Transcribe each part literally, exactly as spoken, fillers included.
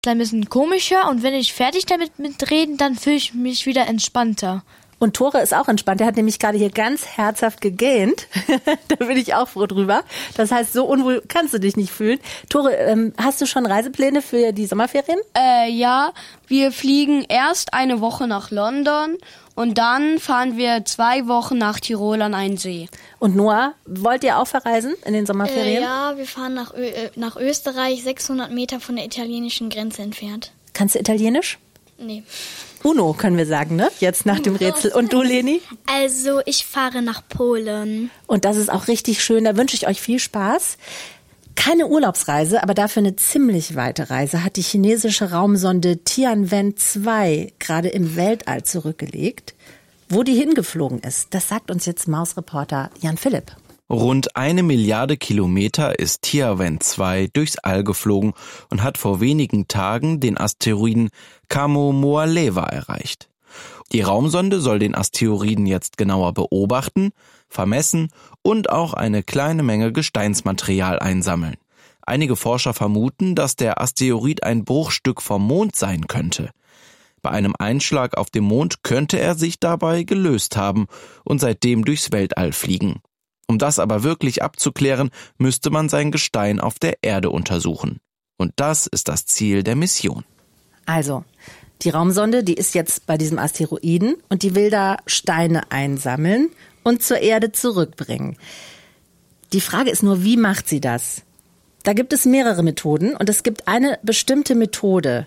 ein bisschen komischer und wenn ich fertig damit mit reden, dann fühle ich mich wieder entspannter. Und Tore ist auch entspannt. Der hat nämlich gerade hier ganz herzhaft gegähnt. Da bin ich auch froh drüber. Das heißt, so unwohl kannst du dich nicht fühlen. Tore, ähm, hast du schon Reisepläne für die Sommerferien? Äh, ja, wir fliegen erst eine Woche nach London und dann fahren wir zwei Wochen nach Tirol an einen See. Und Noah, wollt ihr auch verreisen in den Sommerferien? Äh, ja, wir fahren nach, Ö- nach Österreich, sechshundert Meter von der italienischen Grenze entfernt. Kannst du Italienisch? Nee. Uno, können wir sagen, ne? Jetzt nach dem Rätsel. Und du, Leni? Also, ich fahre nach Polen. Und das ist auch richtig schön. Da wünsche ich euch viel Spaß. Keine Urlaubsreise, aber dafür eine ziemlich weite Reise hat die chinesische Raumsonde Tianwen zwei gerade im Weltall zurückgelegt. Wo die hingeflogen ist, das sagt uns jetzt Mausreporter Jan Philipp. Rund eine Milliarde Kilometer ist Tianwen zwei durchs All geflogen und hat vor wenigen Tagen den Asteroiden Kamo-Moa-Lewa erreicht. Die Raumsonde soll den Asteroiden jetzt genauer beobachten, vermessen und auch eine kleine Menge Gesteinsmaterial einsammeln. Einige Forscher vermuten, dass der Asteroid ein Bruchstück vom Mond sein könnte. Bei einem Einschlag auf dem Mond könnte er sich dabei gelöst haben und seitdem durchs Weltall fliegen. Um das aber wirklich abzuklären, müsste man sein Gestein auf der Erde untersuchen. Und das ist das Ziel der Mission. Also, die Raumsonde, die ist jetzt bei diesem Asteroiden und die will da Steine einsammeln und zur Erde zurückbringen. Die Frage ist nur, wie macht sie das? Da gibt es mehrere Methoden und es gibt eine bestimmte Methode.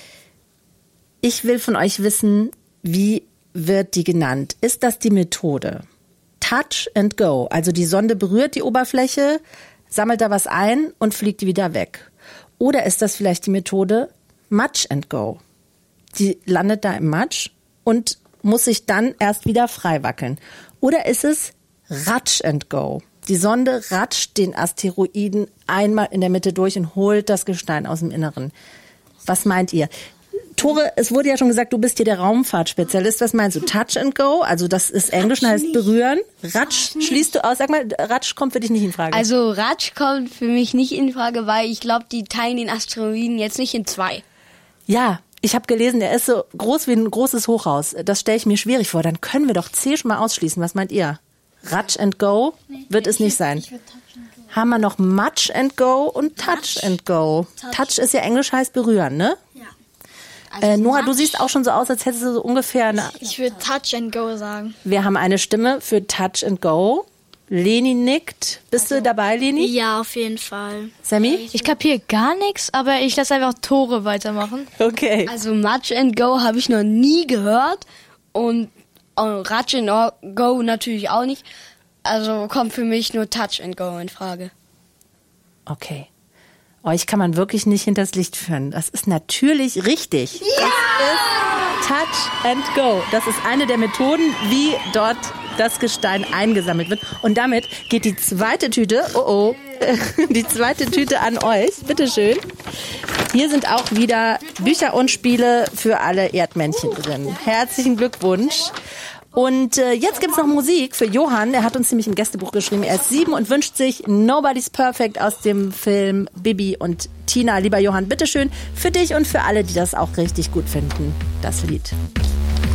Ich will von euch wissen, wie wird die genannt? Ist das die Methode Touch and Go? Also die Sonde berührt die Oberfläche, sammelt da was ein und fliegt wieder weg. Oder ist das vielleicht die Methode Match and Go? Die landet da im Matsch und muss sich dann erst wieder frei wackeln. Oder ist es Ratsch and Go? Die Sonde ratscht den Asteroiden einmal in der Mitte durch und holt das Gestein aus dem Inneren. Was meint ihr? Tore, es wurde ja schon gesagt, du bist hier der Raumfahrtspezialist. Was meinst du? Touch and Go? Also das ist Englisch und heißt berühren. Ratsch schließt du aus. Sag mal, Ratsch kommt für dich nicht in Frage. Also Ratsch kommt für mich nicht in Frage, weil ich glaube, die teilen den Asteroiden jetzt nicht in zwei. Ja, ich habe gelesen, er ist so groß wie ein großes Hochhaus. Das stelle ich mir schwierig vor. Dann können wir doch C schon mal ausschließen. Was meint ihr? Ratsch and Go nee, wird es nicht sein. Haben wir noch Match and Go und Touch and Go. Touch. Touch ist ja Englisch, heißt berühren, ne? Ja. Also äh, Noah, du siehst auch schon so aus, als hättest du so ungefähr eine... Ich würde Touch and Go sagen. Wir haben eine Stimme für Touch and Go. Leni nickt. Bist also, du dabei, Leni? Ja, auf jeden Fall. Sammy? Ich kapiere gar nichts, aber ich lasse einfach Tore weitermachen. Okay. Also Match and Go habe ich noch nie gehört und oh, Ratsch and Go natürlich auch nicht. Also kommt für mich nur Touch and Go in Frage. Okay. Euch kann man wirklich nicht hinters Licht führen. Das ist natürlich richtig. Ja! Das ist Touch and Go. Das ist eine der Methoden, wie dort das Gestein eingesammelt wird. Und damit geht die zweite Tüte, oh oh, die zweite Tüte an euch. Bitteschön. Hier sind auch wieder Bücher und Spiele für alle Erdmännchen drin. Herzlichen Glückwunsch. Und äh, jetzt gibt's noch Musik für Johann. Er hat uns nämlich im Gästebuch geschrieben, er ist sieben und wünscht sich Nobody's Perfect aus dem Film Bibi und Tina. Lieber Johann, bitteschön für dich und für alle, die das auch richtig gut finden, das Lied.